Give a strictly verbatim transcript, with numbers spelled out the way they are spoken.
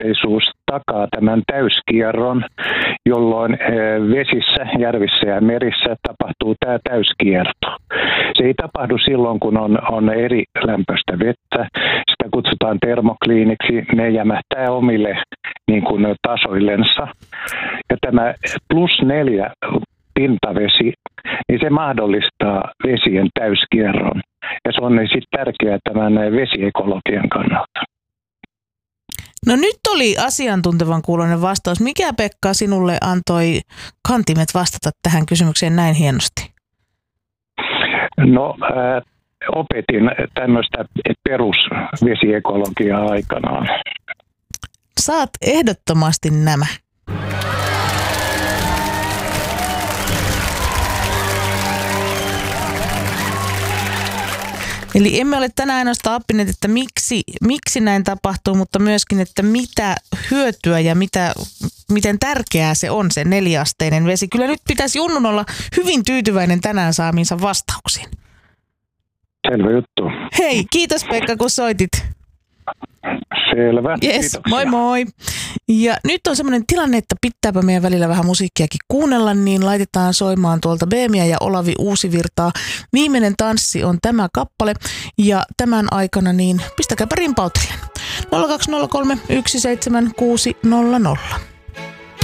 rajoitteisuus takaa tämän täyskierron, jolloin vesissä, järvissä ja merissä tapahtuu tämä täyskierto. Se ei tapahdu silloin, kun on, on eri lämpöistä vettä. Sitä kutsutaan termokliiniksi. Ne jämähtää omille niin kuin tasoillensa. Ja tämä plus neljä pintavesi, niin se mahdollistaa vesien täyskierron. Ja se on sitten tärkeää tämän vesiekologian kannalta. No nyt oli asiantuntevan kuuloinen vastaus. Mikä, Pekka, sinulle antoi kantimet vastata tähän kysymykseen näin hienosti? No äh, opetin tämmöistä perusvesiekologiaa aikanaan. Saat ehdottomasti nämä. Eli emme ole tänään ainoastaan oppineet, että miksi, miksi näin tapahtuu, mutta myöskin, että mitä hyötyä ja mitä, miten tärkeää se on, se neljäasteinen vesi. Kyllä nyt pitäisi Junnun olla hyvin tyytyväinen tänään saamiinsa vastauksiin. Selvä juttu. Hei, kiitos Pekka, kun soitit. Selvä, yes, kiitoksia. Moi moi. Ja nyt on semmoinen tilanne, että pitääpä meidän välillä vähän musiikkiakin kuunnella, niin laitetaan soimaan tuolta Beemiä ja Olavi Uusivirtaa. Viimeinen tanssi on tämä kappale ja tämän aikana niin pistäkääpä rimpautellen. nolla kaksi nolla kolme yksi seitsemän kuusi nolla nolla.